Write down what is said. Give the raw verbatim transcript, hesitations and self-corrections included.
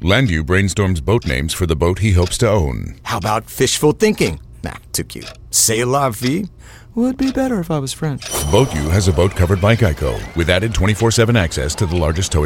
Landu brainstorms boat names for the boat he hopes to own. How about fishful thinking? Nah, too cute. C'est la vie? Would be better if I was French. Boat U has a boat covered by Geico with added twenty-four seven access to the largest tow